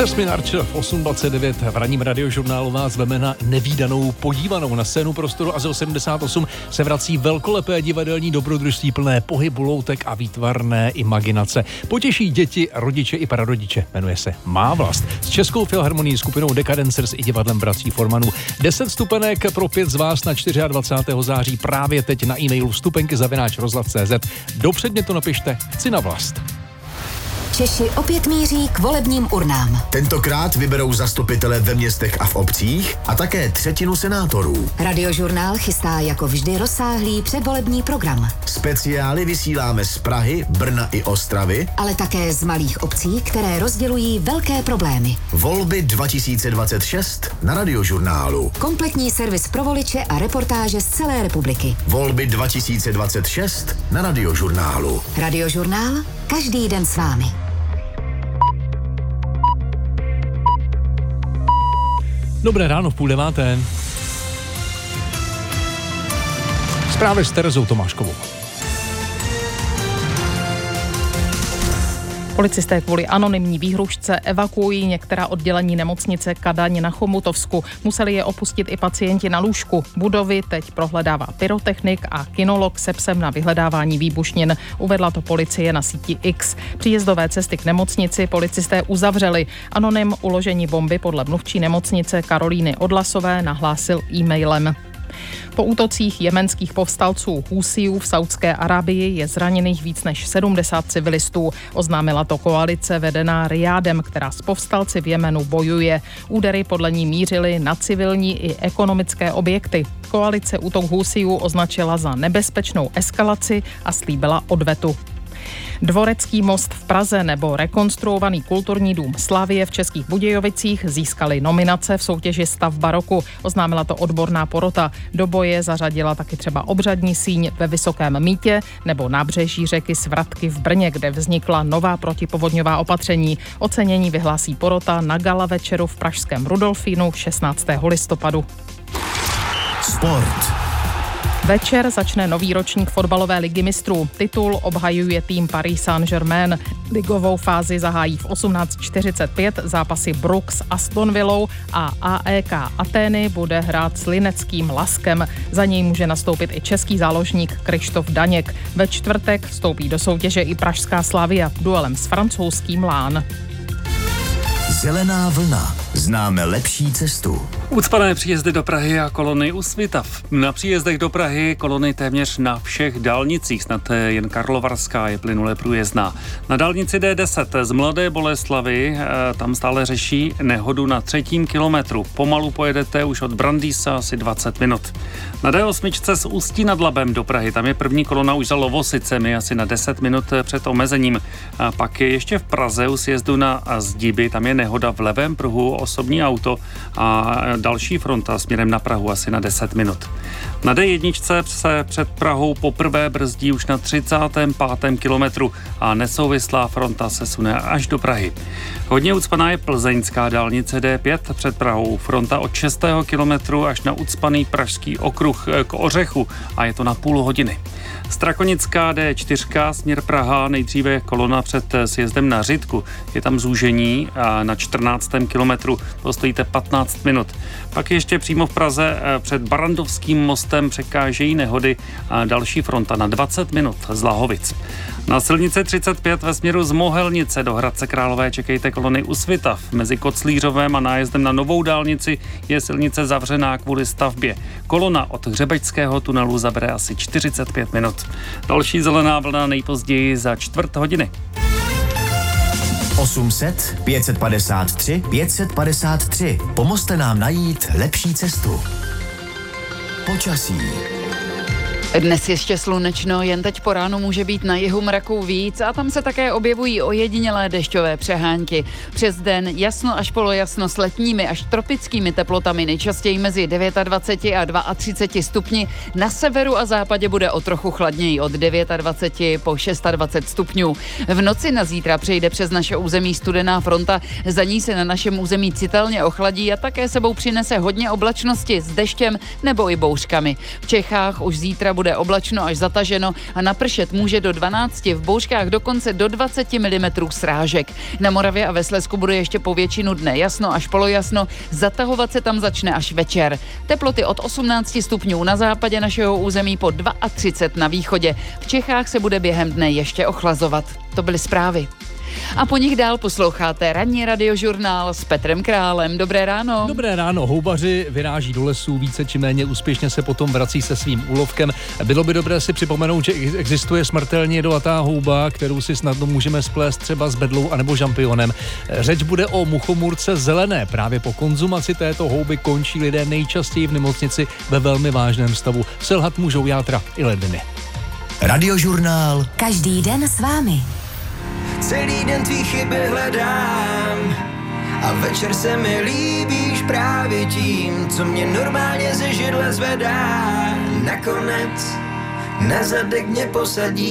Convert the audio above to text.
Jasmin Archer v 8.29 v ranním radiožurnálu vás veme na nevídanou podívanou. Na scénu prostoru Azil 78 se vrací velkolepé divadelní dobrodružství plné pohybu, loutek a výtvarné imaginace. Potěší děti, rodiče i prarodiče. Jmenuje se Má vlast. S Českou filharmonií, skupinou Decadencers i divadlem bratří Formanů. 10 vstupenek pro 5 z vás na 24. září právě teď na e-mailu vstupenky@rozhlas.cz. Do předmětu napište Chci na vlast. Češi opět míří k volebním urnám. Tentokrát vyberou zastupitele ve městech a v obcích a také třetinu senátorů. Radiožurnál chystá jako vždy rozsáhlý předvolební program. Speciály vysíláme z Prahy, Brna i Ostravy, ale také z malých obcí, které rozdělují velké problémy. Volby 2026 na Radiožurnálu. Kompletní servis pro voliče a reportáže z celé republiky. Volby 2026 na Radiožurnálu. Radiožurnál každý den s vámi. Dobré ráno v 8:30. Zprávy s Terezou Tomáškovou. Policisté kvůli anonymní výhružce evakuují některá oddělení nemocnice Kadaň na Chomutovsku. Museli je opustit i pacienti na lůžku. Budovy teď prohledává pyrotechnik a kinolog se psem na vyhledávání výbušnin. Uvedla to policie na síti X. Příjezdové cesty k nemocnici policisté uzavřeli. Anonym uložení bomby podle mluvčí nemocnice Karolíny Odlasové nahlásil e-mailem. Po útocích jemenských povstalců Húsijů v Saudské Arábii je zraněných víc než 70 civilistů. Oznámila to koalice vedená Rijádem, která s povstalci v Jemenu bojuje. Údery podle ní mířily na civilní i ekonomické objekty. Koalice útok Húsijů označila za nebezpečnou eskalaci a slíbila odvetu. Dvorecký most v Praze nebo rekonstruovaný kulturní dům Slavie v Českých Budějovicích získali nominace v soutěži Stavba roku. Oznámila to odborná porota. Do boje zařadila taky třeba obřadní síň ve Vysokém Mýtě nebo nábřeží řeky Svratky v Brně, kde vznikla nová protipovodňová opatření. Ocenění vyhlásí porota na gala večeru v pražském Rudolfínu 16. listopadu. Sport. Večer začne nový ročník fotbalové ligy mistrů. Titul obhajuje tým Paris Saint-Germain. Ligovou fázi zahájí v 18:45 zápasy Brugge s Aston Villou a AEK Atény bude hrát s lineckým Laskem. Za něj může nastoupit i český záložník Krištof Daněk. Ve čtvrtek vstoupí do soutěže i pražská Slavia duelem s francouzským Lán. Zelená vlna. Známe lepší cestu. Ucpané příjezdy do Prahy a kolony u Svitav. Na příjezdech do Prahy kolony téměř na všech dálnicích, snad jen Karlovarská je plynule průjezdná. Na dálnici D10 z Mladé Boleslavi tam stále řeší nehodu na 3. kilometru. Pomalu pojedete už od Brandýsa asi 20 minut. Na D8 z Ústí nad Labem do Prahy, tam je první kolona už za Lovosicemi asi na 10 minut před omezením. A pak je ještě v Praze u sjezdu na Zdiby, tam je nehoda v levém pruhu, osobní auto a další fronta směrem na Prahu asi na 10 minut. Na D1 se před Prahou poprvé brzdí už na 35. kilometru a nesouvislá fronta se sune až do Prahy. Hodně ucpaná je plzeňská dálnice D5 před Prahou. Fronta od 6. kilometru až na ucpaný pražský okruh k Ořechu a je to na půl hodiny. Strakonická D4 směr Praha, nejdříve kolona před sjezdem na Řitku. Je tam zúžení a na 14. kilometru postojíte 15 minut. Pak ještě přímo v Praze před Barandovským mostem překážejí nehody a další fronta na 20 minut z Lahovic. Na silnici 35 ve směru z Mohelnice do Hradce Králové čekejte kolony u Svitav. Mezi Koclířovem a nájezdem na novou dálnici je silnice zavřená kvůli stavbě. Kolona od Hřebečského tunelu zabere asi 45 minut. Další zelená vlna nejpozději za čtvrt hodiny. 800 553 553. Pomozte nám najít lepší cestu. Počasí. Dnes ještě slunečno, jen teď po ránu může být na jihu mraků víc a tam se také objevují ojedinělé dešťové přehánky. Přes den jasno až polojasno s letními až tropickými teplotami, nejčastěji mezi 29 a 32 stupni. Na severu a západě bude o trochu chladněji od 29 po 26 stupňů. V noci na zítra přejde přes naše území studená fronta, za ní se na našem území citelně ochladí a také sebou přinese hodně oblačnosti s deštěm nebo i bouřkami. V Čechách už zítra bude bude oblačno až zataženo a napršet může do 12, v bouřkách dokonce do 20 mm srážek. Na Moravě a ve Slezsku bude ještě po většinu dne jasno až polojasno, zatahovat se tam začne až večer. Teploty od 18 stupňů na západě našeho území po 32 na východě. V Čechách se bude během dne ještě ochlazovat. To byly zprávy. A po nich dál posloucháte ranní radiožurnál s Petrem Králem. Dobré ráno. Dobré ráno. Houbaři vyráží do lesů, více či méně úspěšně se potom vrací se svým úlovkem. Bylo by dobré si připomenout, že existuje smrtelně jedovatá houba, kterou si snadno můžeme splést třeba s bedlou anebo žampionem. Řeč bude o muchomůrce zelené. Právě po konzumaci této houby končí lidé nejčastěji v nemocnici ve velmi vážném stavu. Selhat můžou játra i ledviny. Radiožurnál. Každý den s vámi. Celý den tvý chyby hledám a večer se mi líbíš právě tím, co mě normálně ze židle zvedá. Nakonec na zadek mě posadí.